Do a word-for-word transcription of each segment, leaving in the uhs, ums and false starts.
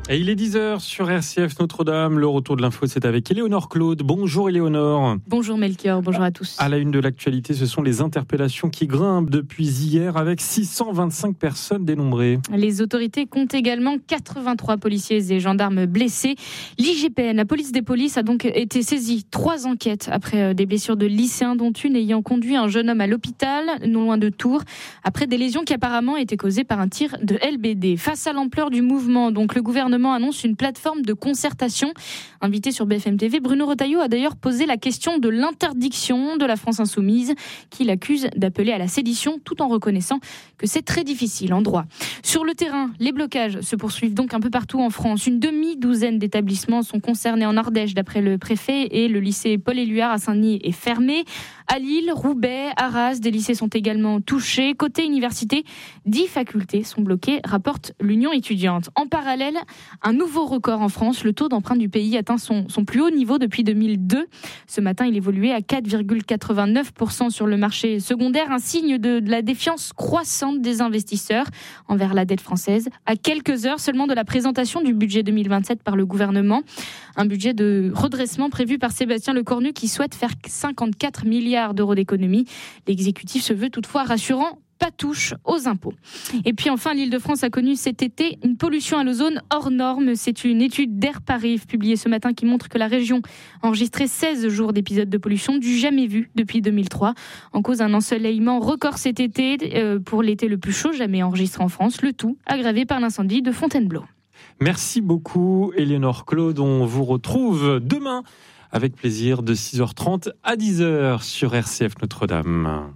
Et il est dix heures sur R C F Notre-Dame. Le retour de l'info, c'est avec Éléonore Claude. Bonjour Éléonore. Bonjour Melchior, bonjour à tous. À la une de l'actualité, ce sont les interpellations qui grimpent depuis hier avec six cent vingt-cinq personnes dénombrées. Les autorités comptent également quatre-vingt-trois policiers et gendarmes blessés. L'I G P N, la police des polices, a donc été saisie. Trois enquêtes après des blessures de lycéens, dont une ayant conduit un jeune homme à l'hôpital, non loin de Tours, après des lésions qui apparemment étaient causées par un tir de L B D. Face à l'ampleur du mouvement, donc le gouvernement annonce une plateforme de concertation. Invité sur B F M T V, Bruno Retailleau a d'ailleurs posé la question de l'interdiction de la France insoumise, qui l'accuse d'appeler à la sédition, tout en reconnaissant que c'est très difficile en droit. Sur le terrain, les blocages se poursuivent donc un peu partout en France. Une demi-douzaine d'établissements sont concernés en Ardèche, d'après le préfet, et le lycée Paul-Éluard à Saint-Denis est fermé. À Lille, Roubaix, Arras, des lycées sont également touchés. Côté université, dix facultés sont bloquées, rapporte l'Union étudiante. En parallèle, un nouveau record en France. Le taux d'emprunt du pays atteint son, son plus haut niveau depuis deux mille deux. Ce matin, il évoluait à quatre virgule quatre-vingt-neuf pour cent sur le marché secondaire, un signe de, de la défiance croissante des investisseurs envers la dette française. À quelques heures seulement de la présentation du budget deux mille vingt-sept par le gouvernement, un budget de redressement prévu par Sébastien Lecornu qui souhaite faire cinquante-quatre milliards d'euros d'économies. L'exécutif se veut toutefois rassurant. Pas touche aux impôts. Et puis enfin, l'Île-de-France a connu cet été une pollution à l'ozone hors norme. C'est une étude d'Air Paris publiée ce matin qui montre que la région a enregistré seize jours d'épisodes de pollution du jamais vu depuis deux mille trois. En cause un ensoleillement record cet été euh, pour l'été le plus chaud jamais enregistré en France. Le tout aggravé par l'incendie de Fontainebleau. Merci beaucoup Éléonore Claude. On vous retrouve demain avec plaisir de six heures trente à dix heures sur R C F Notre-Dame.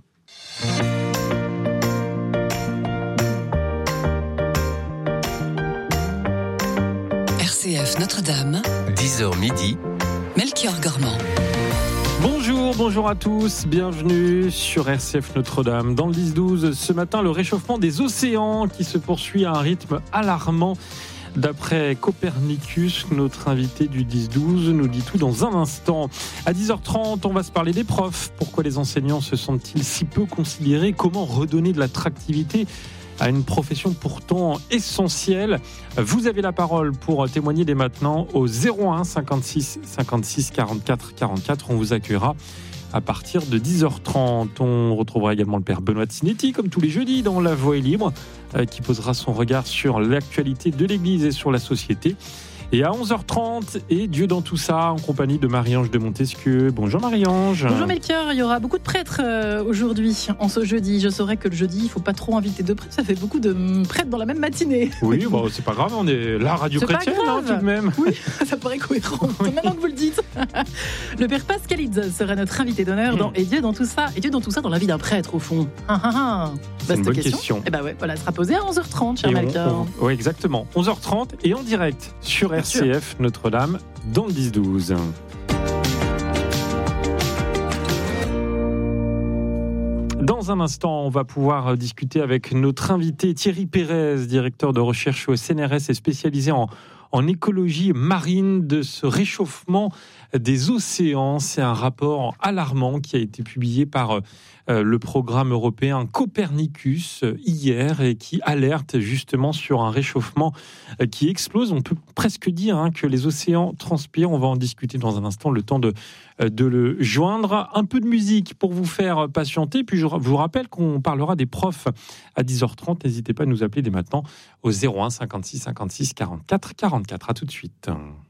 R C F Notre-Dame, dix heures midi, Melchior Gormand. Bonjour, bonjour à tous, bienvenue sur R C F Notre-Dame. Dans le dix douze, ce matin, le réchauffement des océans qui se poursuit à un rythme alarmant. D'après Copernicus, notre invité du dix douze nous dit tout dans un instant. À dix heures trente, on va se parler des profs. Pourquoi les enseignants se sentent-ils si peu considérés ? Comment redonner de l'attractivité à une profession pourtant essentielle? Vous avez la parole pour témoigner dès maintenant au zéro un cinquante-six cinquante-six quarante-quatre quarante-quatre. On vous accueillera à partir de dix heures trente. On retrouvera également le père Benoît Tsinetti, comme tous les jeudis, dans La Voix est libre, qui posera son regard sur l'actualité de l'Église et sur la société. Et à onze heures trente, et Dieu dans tout ça, en compagnie de Marie-Ange de Montesquieu. Bonjour Marie-Ange. Bonjour Melchior, il y aura beaucoup de prêtres euh, aujourd'hui, en ce jeudi. Je saurais que le jeudi, il ne faut pas trop inviter de prêtres, ça fait beaucoup de prêtres dans la même matinée. Oui, bon, c'est pas grave, on est la radio c'est chrétienne hein, tout de même. Oui, ça paraît cohérent, oui. Maintenant que vous le dites. Le père Pascalidze sera notre invité d'honneur dans Et Dieu dans tout ça, et Dieu dans tout ça dans la vie d'un prêtre au fond. Ah, ah, ah. C'est une bonne question. question. Et ben ouais, voilà, elle sera posée à onze heures trente, cher Melchior. Oui, exactement, onze heures trente et en direct sur R C F Notre-Dame dans le dix douze. Dans un instant, on va pouvoir discuter avec notre invité Thierry Pérez, directeur de recherche au C N R S et spécialisé en, en écologie marine, de ce réchauffement des océans. C'est un rapport alarmant qui a été publié par euh, le programme européen Copernicus euh, hier et qui alerte justement sur un réchauffement euh, qui explose. On peut presque dire hein, que les océans transpirent. On va en discuter dans un instant, le temps de, euh, de le joindre. Un peu de musique pour vous faire patienter. Puis je vous rappelle qu'on parlera des profs à dix heures trente. N'hésitez pas à nous appeler dès maintenant au zéro un cinquante-six cinquante-six quarante-quatre quarante-quatre. À tout de suite.